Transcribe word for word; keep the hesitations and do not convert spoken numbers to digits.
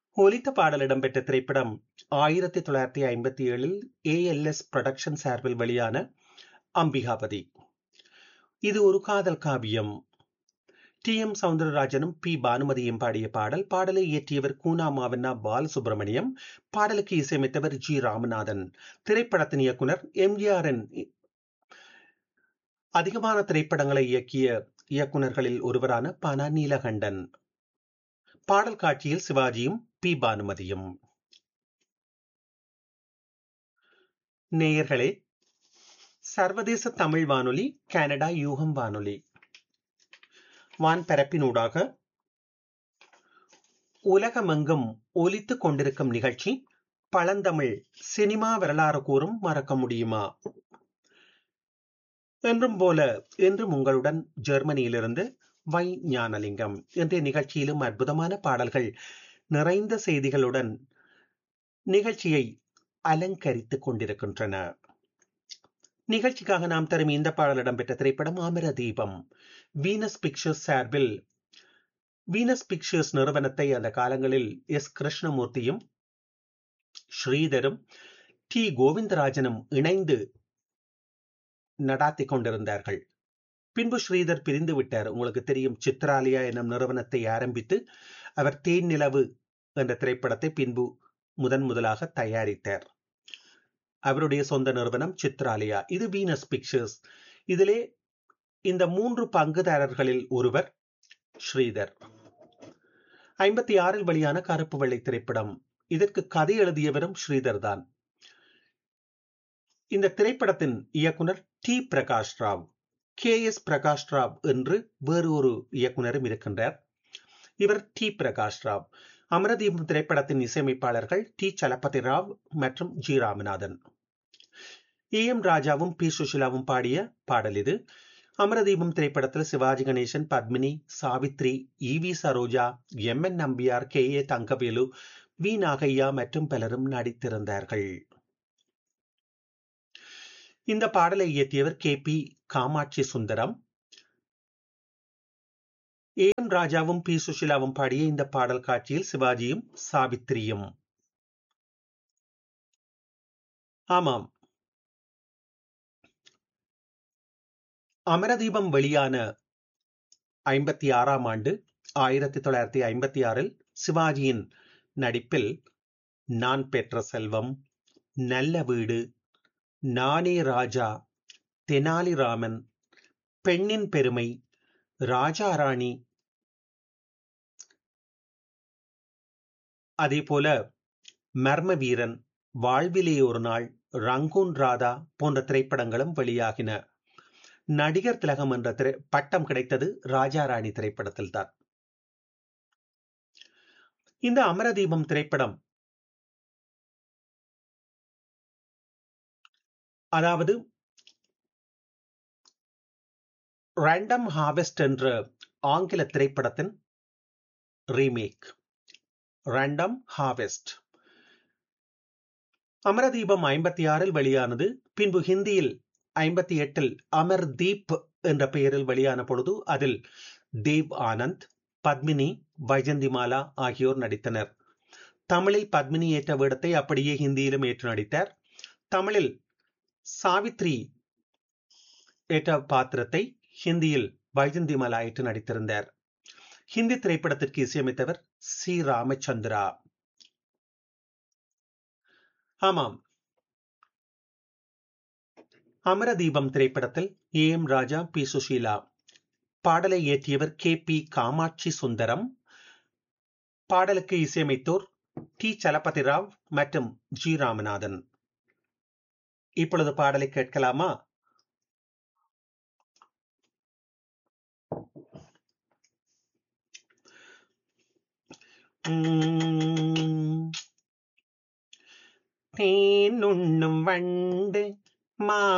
ஒலித்த பாடல் இடம்பெற்ற திரைப்படம் ஆயிரத்தி தொள்ளாயிரத்தி ஐம்பத்தி ஏழில் ஏ.எல்.எஸ் புரொடக்ஷன் சார்பில் வெளியான அம்பிகாபதி. இது ஒரு காதல் காவியம். டி எம் சௌந்தரராஜனும் பி பானுமதியும் பாடிய பாடல். பாடலை இயற்றியவர் கூனா மாவண்ணா பாலசுப்ரமணியம். பாடலுக்கு இசையமைத்தவர் ஜி ராமநாதன். திரைப்படத்தின் இயக்குனர் எம்ஜிஆரின் அதிகமான திரைப்படங்களை இயக்கிய இயக்குனர்களில் ஒருவரான ப. நீலகண்டன். பாடல் காட்சியில் சிவாஜியும் பி பானுமதியும். நேயர்களே, சர்வதேச தமிழ் வானொலி, கனடா யூகம் வானொலி வான்பரப்பினூடாக உலகமெங்கும் ஒலித்துக் கொண்டிருக்கும் நிகழ்ச்சி பழந்தமிழ் சினிமா வரலாறு கூறும் மறக்க முடியுமா. என்றும் போல என்றும் உங்களுடன் ஜெர்மனியிலிருந்து வை ஞானலிங்கம். இன்றைய நிகழ்ச்சியிலும் அற்புதமான பாடல்கள் நிறைந்த செய்திகளுடன் நிகழ்ச்சியை அலங்கரித்துக் கொண்டிருக்கின்றன. நிகழ்ச்சிக்காக நாம் தரும் இந்த பாடல் இடம்பெற்ற திரைப்படம் அமர தீபம். வீனஸ் பிக்சர்ஸ் சார்பில் வீனஸ் பிக்சர்ஸ் நிறுவனத்தை அந்த காலங்களில் எஸ் கிருஷ்ணமூர்த்தியும் ஸ்ரீதரும் டி கோவிந்தராஜனும் இணைந்து நடாத்தி கொண்டிருந்தார்கள். பின்பு ஸ்ரீதர் பிரிந்து விட்டார். உங்களுக்கு தெரியும், சித்ராலயா எனும் நிறுவனத்தை ஆரம்பித்து அவர் தேன் நிலவு என்ற திரைப்படத்தை பின்பு முதன் முதலாக தயாரித்தார். அவருடைய சொந்த நிறுவனம் சித்ராலயா. இது வீனஸ் பிக்சர்ஸ். இதிலே இந்த மூன்று பங்குதாரர்களில் ஒருவர் ஸ்ரீதர். ஐம்பத்தி ஆறில் வெளியான கருப்பு வெள்ளை திரைப்படம். இதற்கு கதை எழுதியவரும் ஸ்ரீதர் தான். இந்த திரைப்படத்தின் இயக்குனர் D Prakash Rao. K S Prakash Rao என்று வேறு ஒரு இயக்குனரும் இருக்கின்றார். இவர் டி பிரகாஷ் ராவ். அமரதீபம் திரைப்படத்தின் இசையமைப்பாளர்கள் டி சலபதி ராவ் மற்றும் ஜி ராமநாதன். ஏ எம் ராஜாவும் பி சுஷிலாவும் பாடிய பாடல் இது. அமரதீபம் திரைப்படத்தில் Sivaji Ganesan, Padmini, Savitri, E V Saroja, M N Nambiar, K A Thangavelu, we Nagaiah மற்றும் பலரும் நடித்திருந்தார்கள். இந்த பாடலை இயற்றியவர் K P Kamakshi Sundaram. A M ராஜாவும் பி சுஷிலாவும் பாடிய இந்த பாடல் காட்சியில் சிவாஜியும் சாவித்திரியும். ஆமாம், அமரதீபம் வெளியான ஐம்பத்தி ஆறாம் ஆண்டு ஆயிரத்தி தொள்ளாயிரத்தி ஐம்பத்தி ஆறில் சிவாஜியின் நடிப்பில் நான் பெற்ற செல்வம், நல்ல வீடு, நானே ராஜா, தெனாலிராமன், பெண்ணின் பெருமை, ராஜா ராணி, அதே போல மர்ம வீரன், வாழ்விலே ஒரு நாள், ரங்கூன் ராதா போன்ற திரைப்படங்களும் வெளியாகின. நடிகர் திலகம் என்ற திரை பட்டம் கிடைத்தது ராஜா ராணி திரைப்படத்தில் தான். இந்த அமரதீபம் திரைப்படம், அதாவது ரேண்டம் ஹார்வெஸ்ட் என்ற ஆங்கில திரைப்படத்தின் ரீமேக். Random harvest. அமரதீபம் ஐம்பத்தி ஆறில் வெளியானது. பின்பு ஹிந்தியில் ஐம்பத்தி எட்டில் அமர் தீப் என்ற பெயரில் வெளியான பொழுது அதில் தேவ் ஆனந்த், பத்மினி, வைஜந்திமாலா ஆகியோர் நடித்தனர். தமிழில் பத்மினி ஏற்ற வேடத்தை அப்படியே ஹிந்தியிலும் ஏற்று நடித்தார். தமிழில் சாவித்ரி ஏற்ற பாத்திரத்தை ஹிந்தியில் வைஜந்திமாலா ஏற்று நடித்திருந்தார். ஹிந்தி திரைப்படத்திற்கு இசையமைத்தவர் சி ராமச்சந்திரா. ஆமாம், அமரதீபம் திரைப்படத்தில் A M Raja, B Sushila. பாடலை இயற்றியவர் கே பி காமாட்சி சுந்தரம். பாடலுக்கு இசையமைத்தோர் டி சலபதி ராவ் மற்றும் ஜி ராமநாதன். இப்பொழுது பாடலை கேட்கலாமா? தேன் உண்ணும் வண்டு மா